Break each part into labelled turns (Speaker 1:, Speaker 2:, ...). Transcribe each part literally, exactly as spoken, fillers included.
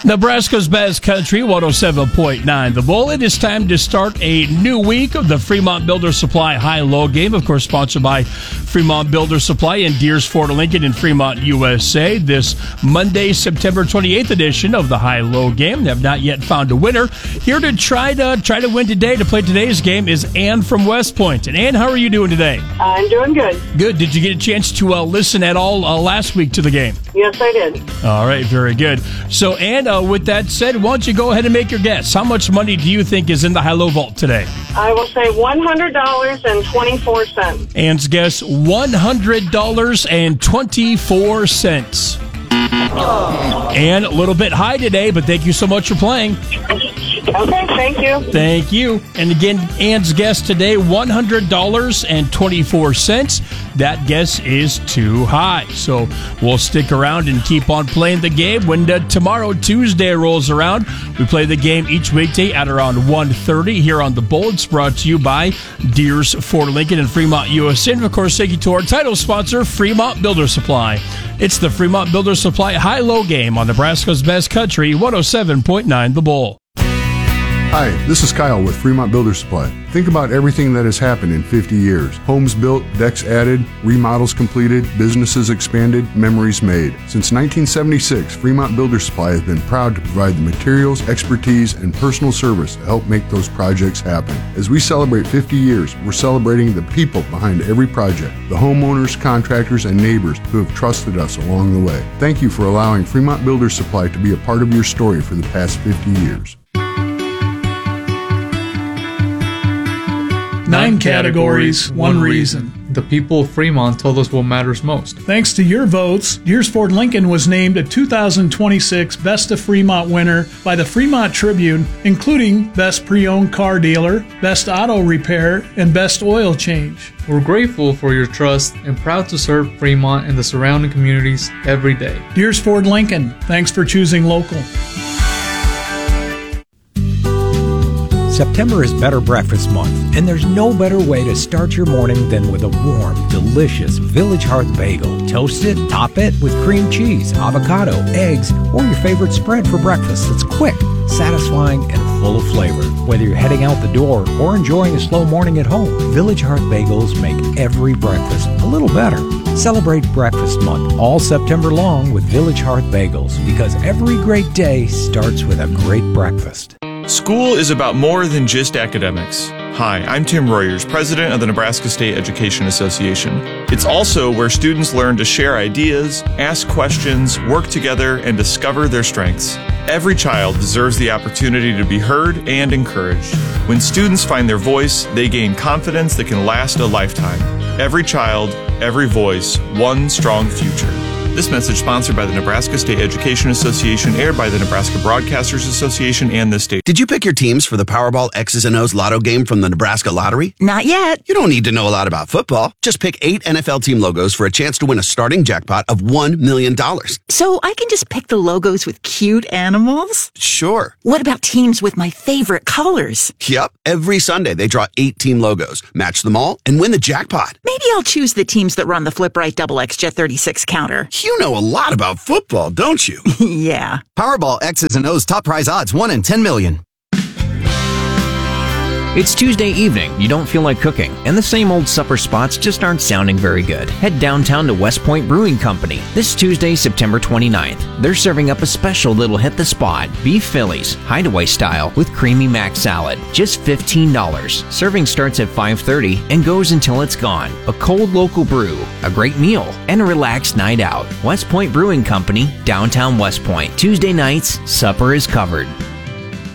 Speaker 1: Nebraska's Best Country, one oh seven point nine The Bull. It is time to start a new week of the Fremont Builder Supply High-Low game, of course, sponsored by Fremont Builder Supply in Deers, Fort Lincoln, and Fremont, U S A. This Monday, September twenty-eighth edition of the High-Low game. They have not yet found a winner. Here to try to try to win today, to play today's game, is Ann from West Point. And Ann, how are you doing today?
Speaker 2: I'm doing good.
Speaker 1: Good. Did you get a chance to uh, listen at all uh, last week to the game?
Speaker 2: Yes, I did.
Speaker 1: All right, very good. So, Ann, uh, with that said, why don't you go ahead and make your guess? How much money do you think is in the high-low vault today?
Speaker 2: I will say one hundred dollars and twenty-four cents.
Speaker 1: Ann's guess, one hundred dollars and twenty-four cents. Ann, a little bit high today, but thank you so much for playing.
Speaker 2: Okay, thank you.
Speaker 1: Thank you. And again, Ann's guess today, one hundred dollars and twenty-four cents. That guess is too high. So we'll stick around and keep on playing the game. When uh, tomorrow, Tuesday, rolls around, we play the game each weekday at around one thirty here on The Bull. It's brought to you by Deers, Fort Lincoln, and Fremont, U S A. And, of course, thank you to our title sponsor, Fremont Builder Supply. It's the Fremont Builder Supply High-Low game on Nebraska's Best Country, one oh seven point nine The Bull.
Speaker 3: Hi, this is Kyle with Fremont Builder Supply. Think about everything that has happened in fifty years. Homes built, decks added, remodels completed, businesses expanded, memories made. Since nineteen seventy-six, Fremont Builder Supply has been proud to provide the materials, expertise, and personal service to help make those projects happen. As we celebrate fifty years, we're celebrating the people behind every project, the homeowners, contractors, and neighbors who have trusted us along the way. Thank you for allowing Fremont Builder Supply to be a part of your story for the past fifty years.
Speaker 4: Nine categories, one reason.
Speaker 5: The people of Fremont told us what matters most.
Speaker 4: Thanks to your votes, Deers Fort Lincoln was named a two thousand twenty-six Best of Fremont winner by the Fremont Tribune, including Best Pre-Owned Car Dealer, Best Auto Repair, and Best Oil Change.
Speaker 5: We're grateful for your trust and proud to serve Fremont and the surrounding communities every day.
Speaker 4: Deers Fort Lincoln, thanks for choosing local.
Speaker 6: September is Better Breakfast Month, and there's no better way to start your morning than with a warm, delicious Village Hearth bagel. Toast it, top it with cream cheese, avocado, eggs, or your favorite spread for breakfast that's quick, satisfying, and full of flavor. Whether you're heading out the door or enjoying a slow morning at home, Village Hearth bagels make every breakfast a little better. Celebrate Breakfast Month all September long with Village Hearth bagels, because every great day starts with a great breakfast.
Speaker 7: School is about more than just academics. Hi, I'm Tim Royers, president of the Nebraska State Education Association. It's also where students learn to share ideas, ask questions, work together, and discover their strengths. Every child deserves the opportunity to be heard and encouraged. When students find their voice, they gain confidence that can last a lifetime. Every child, every voice, one strong future. This message sponsored by the Nebraska State Education Association, aired by the Nebraska Broadcasters Association and this state.
Speaker 8: Did you pick your teams for the Powerball X's and O's Lotto game from the Nebraska Lottery?
Speaker 9: Not yet.
Speaker 8: You don't need to know a lot about football. Just pick eight N F L team logos for a chance to win a starting jackpot of one million dollars.
Speaker 9: So I can just pick the logos with cute animals?
Speaker 8: Sure.
Speaker 9: What about teams with my favorite colors?
Speaker 8: Yep. Every Sunday they draw eight team logos, match them all, and win the jackpot.
Speaker 9: Maybe I'll choose the teams that run the Flip Right Double X Jet thirty-six counter.
Speaker 8: You know a lot about football, don't you?
Speaker 9: Yeah.
Speaker 10: Powerball X's and O's top prize odds, one in ten million.
Speaker 11: It's Tuesday evening, you don't feel like cooking, and the same old supper spots just aren't sounding very good. Head downtown to West Point Brewing Company this Tuesday, September twenty-ninth. They're serving up a special little hit the spot, beef Phillies, hideaway style, with creamy mac salad, just fifteen dollars. Serving starts at five thirty and goes until it's gone. A cold local brew, a great meal, and a relaxed night out. West Point Brewing Company, downtown West Point. Tuesday nights, supper is covered.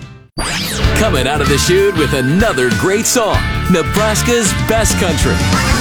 Speaker 12: Coming out of the chute with another great song, Nebraska's Best Country.